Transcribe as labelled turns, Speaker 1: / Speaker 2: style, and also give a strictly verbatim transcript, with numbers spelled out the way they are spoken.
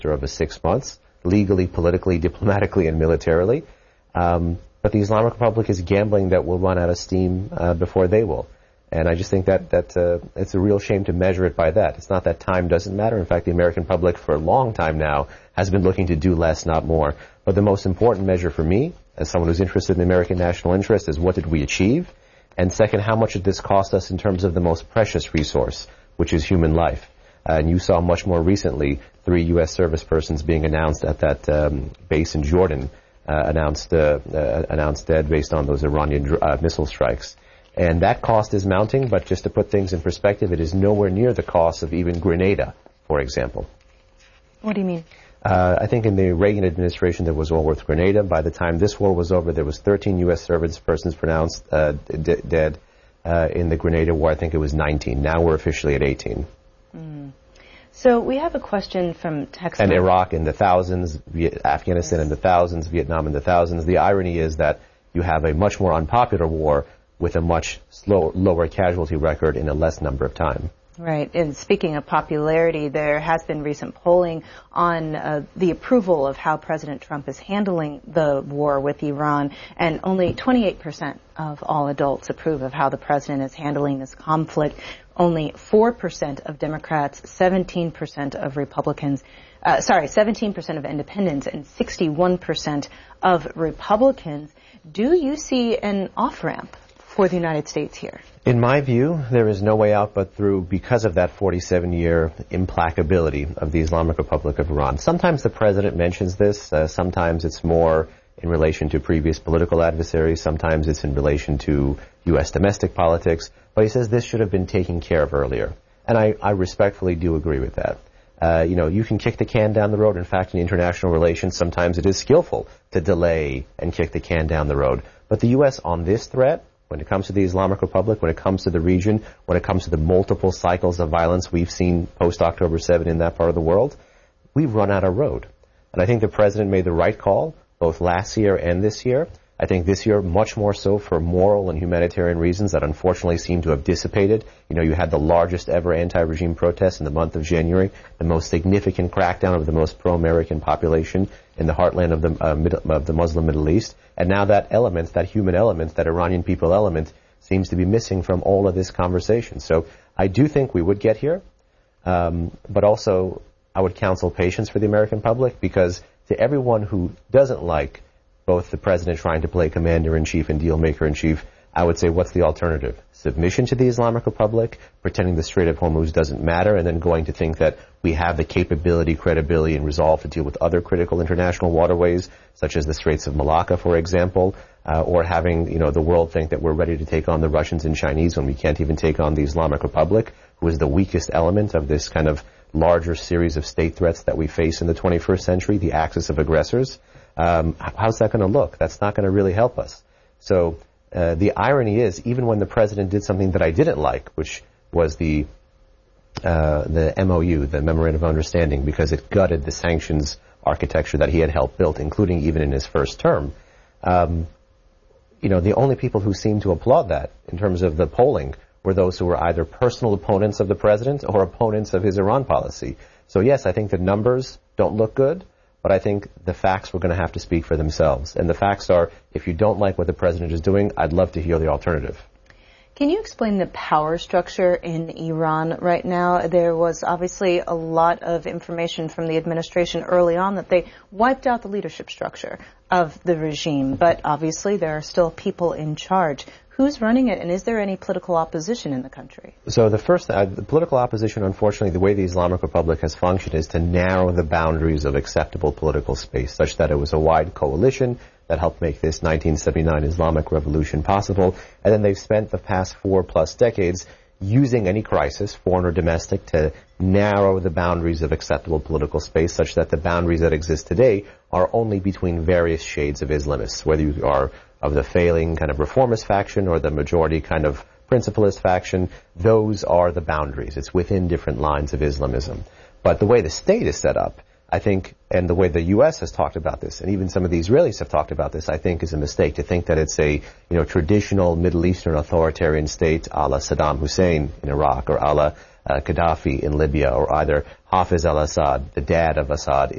Speaker 1: over six months, legally, politically, diplomatically, and militarily. Um, but the Islamic Republic is gambling that we'll run out of steam uh, before they will. And I just think that, that uh, it's a real shame to measure it by that. It's not that time doesn't matter. In fact, the American public for a long time now has been looking to do less, not more. But the most important measure for me, as someone who's interested in American national interest, is what did we achieve? And second, how much did this cost us in terms of the most precious resource, which is human life? Uh, and you saw much more recently three U S service persons being announced at that um, base in Jordan, uh, announced uh, uh, announced dead based on those Iranian uh, missile strikes. And that cost is mounting, but just to put things in perspective, it is nowhere near the cost of even Grenada, for example.
Speaker 2: What do you mean?
Speaker 1: Uh, I think in the Reagan administration there was war with Grenada. By the time this war was over, there was thirteen U S service persons pronounced uh, d- dead. Uh, in the Grenada war, I think it was nineteen. Now we're officially at eighteen.
Speaker 2: Mm. So we have a question from Texas.
Speaker 1: And Iraq in the thousands, Viet- Afghanistan yes. in the thousands, Vietnam in the thousands. The irony is that you have a much more unpopular war with a much slow, lower casualty record in a less number of time.
Speaker 2: Right. And speaking of popularity, there has been recent polling on uh, the approval of how President Trump is handling the war with Iran, and only twenty-eight percent of all adults approve of how the president is handling this conflict. Only four percent of Democrats, seventeen percent of Republicans, uh, sorry, seventeen percent of independents, and sixty-one percent of Republicans. Do you see an off-ramp for the United States here?
Speaker 1: In my view, there is no way out but through, because of that forty-seven year implacability of the Islamic Republic of Iran. Sometimes the president mentions this. Uh, sometimes it's more in relation to previous political adversaries. Sometimes it's in relation to U S domestic politics. But he says this should have been taken care of earlier. And I, I respectfully do agree with that. Uh, you know, you can kick the can down the road. In fact, in international relations, sometimes it is skillful to delay and kick the can down the road. But the U S on this threat, when it comes to the Islamic Republic, when it comes to the region, when it comes to the multiple cycles of violence we've seen post-October seventh in that part of the world, we've run out of road. And I think the president made the right call, both last year and this year. I think this year much more so for moral and humanitarian reasons that unfortunately seem to have dissipated. You know, you had the largest ever anti-regime protest in the month of January, the most significant crackdown of the most pro-American population in the heartland of the, uh, mid- of the Muslim Middle East. And now that element, that human element, that Iranian people element, seems to be missing from all of this conversation. So I do think we would get here, um, but also I would counsel patience for the American public, because to everyone who doesn't like both the president trying to play commander-in-chief and deal-maker-in-chief, I would say, what's the alternative? Submission to the Islamic Republic, pretending the Strait of Hormuz doesn't matter, and then going to think that we have the capability, credibility, and resolve to deal with other critical international waterways, such as the Straits of Malacca, for example, uh, or having, you know, the world think that we're ready to take on the Russians and Chinese when we can't even take on the Islamic Republic, who is the weakest element of this kind of larger series of state threats that we face in the twenty-first century, the axis of aggressors. Um, how's that going to look? That's not going to really help us. So uh, the irony is, even when the president did something that I didn't like, which was the uh, the M O U, the Memorandum of Understanding, because it gutted the sanctions architecture that he had helped build, including even in his first term, um, you know, the only people who seemed to applaud that in terms of the polling were those who were either personal opponents of the president or opponents of his Iran policy. So yes, I think the numbers don't look good, but I think the facts were going to have to speak for themselves. And the facts are, if you don't like what the president is doing, I'd love to hear the alternative.
Speaker 2: Can you explain the power structure in Iran right now? There was obviously a lot of information from the administration early on that they wiped out the leadership structure of the regime, but obviously there are still people in charge. Who's running it, and is there any political opposition in the country?
Speaker 1: So the first, uh, the political opposition, unfortunately, the way the Islamic Republic has functioned is to narrow the boundaries of acceptable political space, such that it was a wide coalition that helped make this nineteen seventy-nine Islamic Revolution possible. And then they've spent the past four plus decades using any crisis, foreign or domestic, to narrow the boundaries of acceptable political space, such that the boundaries that exist today are only between various shades of Islamists, whether you are of the failing kind of reformist faction or the majority kind of principalist faction. Those are the boundaries. It's within different lines of Islamism. But the way the state is set up, I think, and the way the U S has talked about this, and even some of the Israelis have talked about this, I think is a mistake to think that it's a, you know, traditional Middle Eastern authoritarian state a la Saddam Hussein in Iraq, or a la uh, Gaddafi in Libya, or either Hafiz al-Assad, the dad of Assad